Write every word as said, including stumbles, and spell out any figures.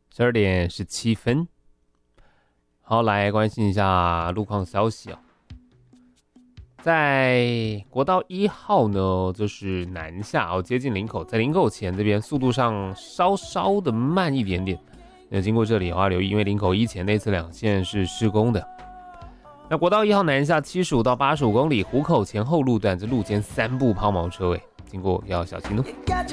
十二点十七分。好，来关心一下路况消息哦。在国道一号呢，就是南下哦，接近林口，在林口前这边速度上稍稍的慢一点点。那经过这里的话，留意，因为林口一前内侧两线是施工的。那国道一号南下七十五到八十五公里，湖口前后路段这路肩三部抛锚车位，经过要小心哦。